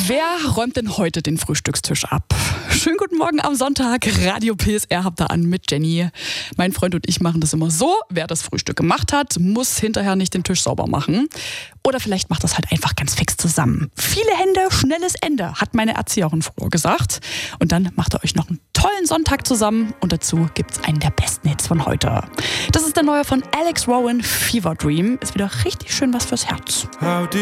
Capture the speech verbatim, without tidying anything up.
Wer räumt denn heute den Frühstückstisch ab? Schönen guten Morgen am Sonntag. Radio P S R habt ihr an mit Jenny. Mein Freund und ich machen das immer so. Wer das Frühstück gemacht hat, muss hinterher nicht den Tisch sauber machen. Oder vielleicht macht das halt einfach ganz fix zusammen. Viele Hände, schnelles Ende, hat meine Erzieherin früher gesagt. Und dann macht ihr euch noch einen tollen Sonntag zusammen. Und dazu gibt's einen der besten Hits von heute. Das ist der neue von Alex Rowan, Fever Dream. Ist wieder richtig schön was fürs Herz.